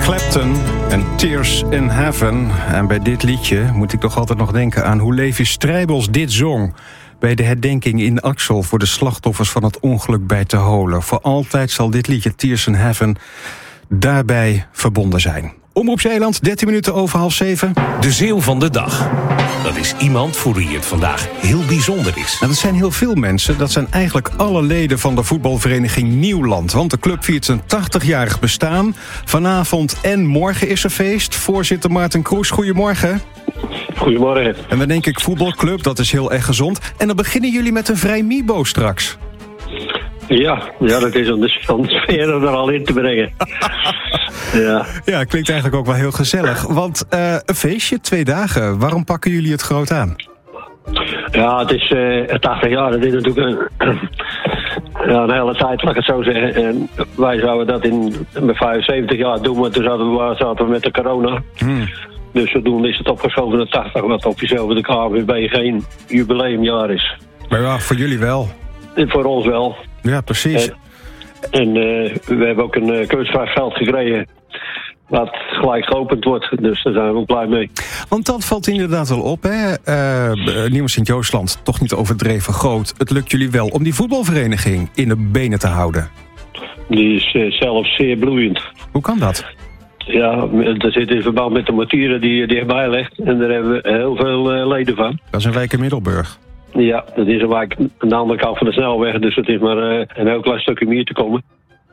Clapton en Tears in Heaven. En bij dit liedje moet ik toch altijd nog denken aan hoe Levi Strijbels dit zong bij de herdenking in Axel voor de slachtoffers van het ongeluk bij Te Holen. Voor altijd zal dit liedje Tears in Heaven daarbij verbonden zijn. Omroep Zeeland, 13 minuten over 6:30. De Zeeuw van de dag. Dat is iemand voor wie het vandaag heel bijzonder is. Nou, dat zijn heel veel mensen. Dat zijn eigenlijk alle leden van de voetbalvereniging Nieuwland. Want de club viert zijn 80-jarig bestaan. Vanavond en morgen is er feest. Voorzitter Maarten Kroes, goedemorgen. Goedemorgen. En dan denk ik voetbalclub, dat is heel erg gezond. En dan beginnen jullie met een vrij Mibo straks. Ja, dat is om de sfeer er al in te brengen. Ja, klinkt eigenlijk ook wel heel gezellig. Want een feestje, 2 dagen. Waarom pakken jullie het groot aan? Ja, het is 80 jaar. Dat is natuurlijk een hele tijd, laat ik het zo zeggen. En wij zouden dat met 75 jaar doen, maar toen zaten we met de corona. Dus zodoende is het opgeschoven naar 80, wat officieel voor de KNVB geen jubileumjaar is. Maar ja, voor jullie wel. En voor ons wel. Ja, precies. En we hebben ook een kunstgrasveld gekregen wat gelijk geopend wordt. Dus daar zijn we ook blij mee. Want dat valt inderdaad wel op, hè? Nieuwe Sint-Joosland, toch niet overdreven groot. Het lukt jullie wel om die voetbalvereniging in de benen te houden. Die is zelfs zeer bloeiend. Hoe kan dat? Ja, dat zit in verband met de mortieren die je dichtbij legt. En daar hebben we heel veel leden van. Dat is een wijk in Middelburg. Ja, dat is een wijk aan de andere kant van de snelweg. Dus het is maar een heel klein stukje meer te komen.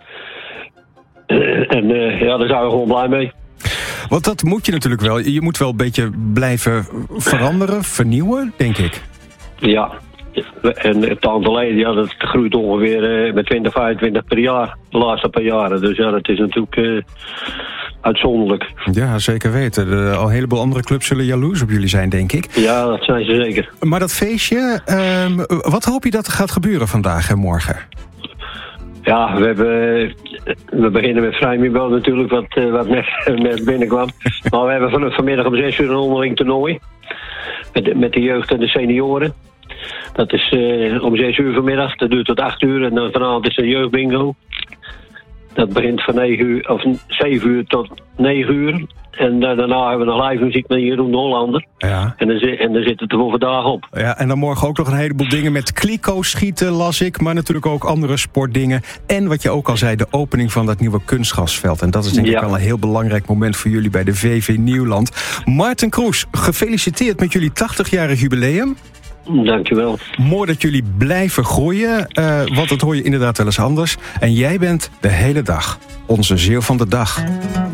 Daar zijn we gewoon blij mee. Want dat moet je natuurlijk wel. Je moet wel een beetje blijven veranderen, vernieuwen, denk ik. Ja, en het aantal leden, dat groeit ongeveer met 20, 25 per jaar. De laatste paar jaren. Dus ja, dat is natuurlijk uitzonderlijk. Ja, zeker weten. Al een heleboel andere clubs zullen jaloers op jullie zijn, denk ik. Ja, dat zijn ze zeker. Maar dat feestje, wat hoop je dat er gaat gebeuren vandaag en morgen? Ja, we beginnen met vrijmibo natuurlijk, wat net binnenkwam. Maar we hebben vanmiddag om 6 uur een onderling toernooi. Met de jeugd en de senioren. Dat is om 6 uur vanmiddag, dat duurt tot 8 uur. En dan vanavond is een jeugdbingo. Dat begint van 7 uur tot 9 uur. En daarna hebben we nog live muziek met Jeroen de Hollander. Ja. En dan zit het er voor vandaag op. Ja, en dan morgen ook nog een heleboel dingen met kliko schieten, las ik. Maar natuurlijk ook andere sportdingen. En wat je ook al zei, de opening van dat nieuwe kunstgrasveld. En dat is denk ik al een heel belangrijk moment voor jullie bij de VV Nieuwland. Maarten Kroes, gefeliciteerd met jullie 80-jarig jubileum. Dankjewel. Mooi dat jullie blijven groeien, want dat hoor je inderdaad wel eens anders. En jij bent de hele dag onze Zeeuw van de dag.